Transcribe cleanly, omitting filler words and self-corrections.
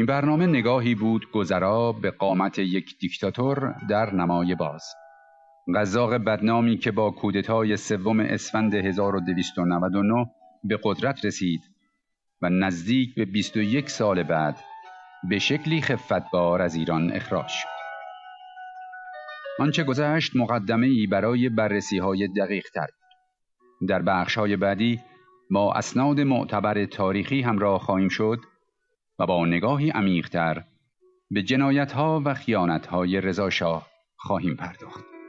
این برنامه نگاهی بود گذرا به قامت یک دیکتاتور در نمای باز. قزاق بدنامی که با کودتای 3 اسفند 1299 به قدرت رسید و نزدیک به 21 سال بعد به شکلی خفتبار از ایران اخراج شد. آنچه گذشت مقدمه‌ای برای بررسی‌های دقیق‌تر. در بخش‌های بعدی با اسناد معتبر تاریخی همراه خواهیم شد و با نگاهی عمیق‌تر به جنایت‌ها و خیانت‌های رضا شاه خواهیم پرداخت.